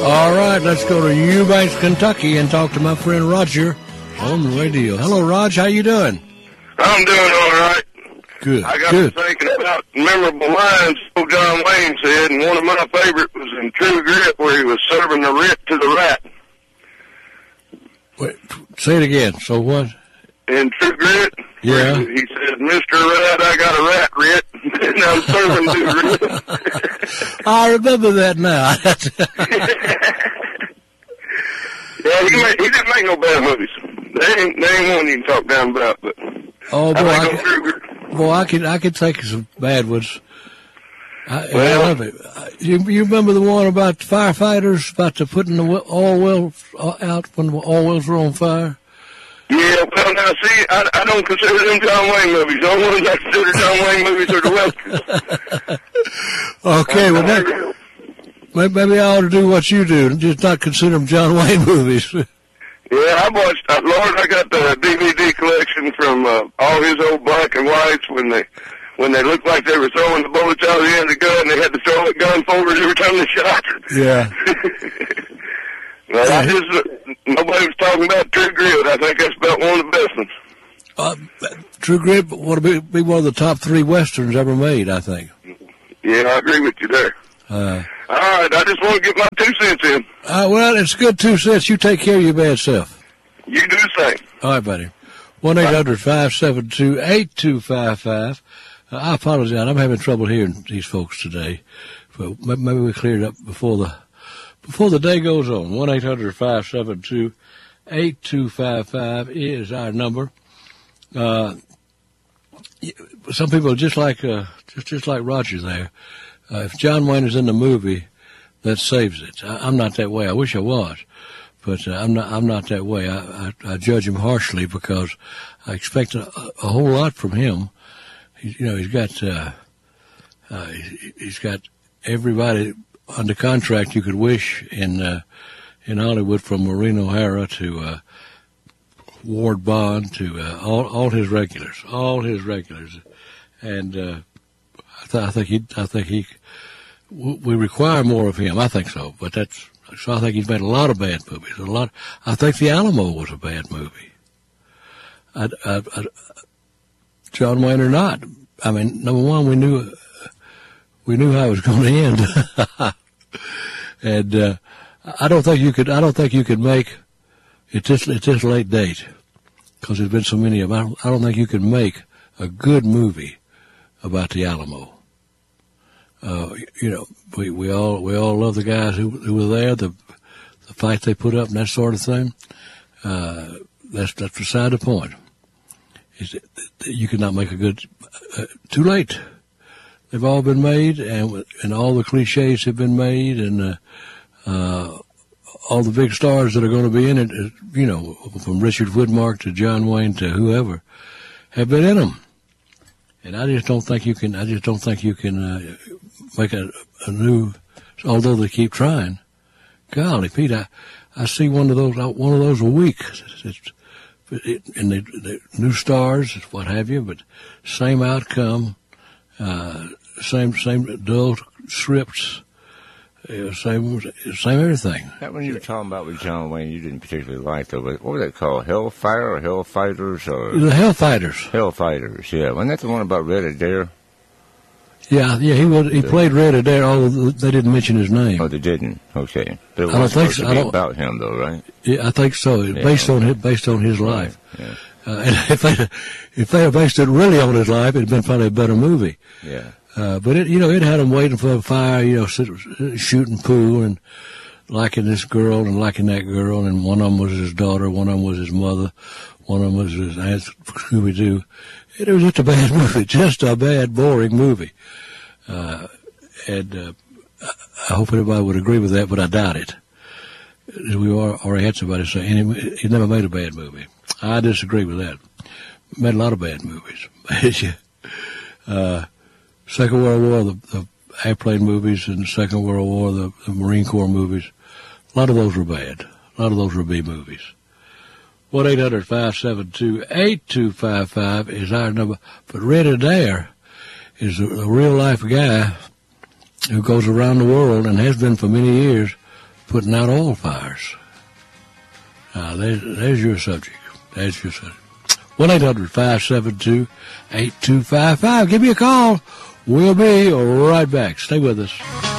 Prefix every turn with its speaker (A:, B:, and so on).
A: All right, let's go to Eubanks, Kentucky, and talk to my friend Roger on the radio. Hello, Raj. How you doing?
B: I'm doing all right.
A: Good.
B: I got to thinking about memorable lines old John Wayne said, and one of my favorite was in True Grit, where he was serving the writ to the rat.
A: Wait, say it again. So what?
B: In True Grit,
A: yeah,
B: he said, "Mr. Rat, I got a rat writ, and I'm serving the writ."
A: I remember that now.
B: Yeah, he didn't make no bad movies. There ain't one you can talk down about, but
A: oh boy, I could think of some bad ones. I love it. You remember the one about the firefighters about to putting the oil wells out when the oil wells were on fire?
B: Yeah, well, now, see, I don't consider them John Wayne movies. The only ones I consider John Wayne movies are the Westerns.
A: Okay, well, maybe I ought to do what you do, and just not consider them John Wayne movies.
B: Yeah, I watched, Lord, I got the DVD collection from all his old black and whites when they looked like they were throwing the bullets out of the end of the gun, and they had to throw the gun forward every time they shot.
A: Yeah.
B: Well, nobody was talking about True Grit. I think that's about one of the best ones.
A: True Grit would be one of the top 3 Westerns ever made, I think.
B: Yeah, I agree with you there. All right, I just want to get my 2 cents in.
A: Well, it's good 2 cents. You take care of your bad self.
B: You do the same.
A: All right, buddy. 1-800-572-8255. I apologize. I'm having trouble hearing these folks today. But maybe we clear it up before the day goes on. 1-800-572-8255 is our number. Some people are just like Roger there. If John Wayne is in the movie, that saves it. I'm not that way. I wish I was, but I'm not that way. I judge him harshly because I expect a whole lot from him. He's got everybody under contract you could wish in Hollywood, from Maureen O'Hara to Ward Bond to all his regulars, and I think we require more of him. I think so, but so I think he's made a lot of bad movies. I think The Alamo was a bad movie. John Wayne or not, I mean, number one, we knew how it was going to end, and I don't think you could make it this late date, because there's been so many of them. I don't think you could make a good movie about the Alamo. We all love the guys who were there, the fight they put up and that sort of thing. That's beside the point. You could not make a good. Too late. They've all been made, and all the cliches have been made, and all the big stars that are going to be in it, from Richard Widmark to John Wayne to whoever, have been in them. And I just don't think you can make a new, although they keep trying. Golly, Pete, I see one of those a week. And the new stars, what have you, but same outcome, same dull scripts, same everything.
C: That one you were talking about with John Wayne, you didn't particularly like, though. But what was that called? Hellfire or Hellfighters? Or
A: the Hellfighters.
C: Hellfighters, yeah. Wasn't that the one about Red Adair?
A: Yeah, he played Red Adair, although they didn't mention his name.
C: Oh, they didn't? Okay. But it
A: I don't think so.
C: About him, though, right?
A: Yeah, I think so.
C: Yeah.
A: Based on his life.
C: Yeah.
A: And if they had based it really on his life, it'd been probably a better movie.
C: Yeah.
A: But it had him waiting for a fire, shooting poo and liking this girl and liking that girl, and one of them was his daughter, one of them was his mother, one of them was his aunt Scooby-Doo. It was just a bad movie, just a bad, boring movie. I hope everybody would agree with that, but I doubt it. We already had somebody say he never made a bad movie. I disagree with that. Made a lot of bad movies. Second World War, the airplane movies, and the Second World War, the Marine Corps movies. A lot of those were bad. A lot of those were B movies. 1-800-572-8255 is our number. But Red Adair is a real-life guy who goes around the world and has been for many years putting out oil fires. There's your subject. That's your subject. 1-800-572-8255. Give me a call. We'll be right back. Stay with us.